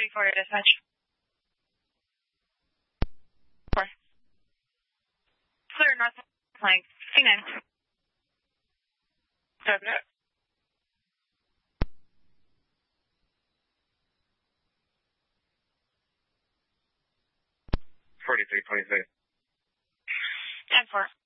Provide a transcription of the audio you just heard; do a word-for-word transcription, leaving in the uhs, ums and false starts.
for your dispatch. Four. Clear north flank. C nine. Seven. Forty-three twenty-six. Ten four.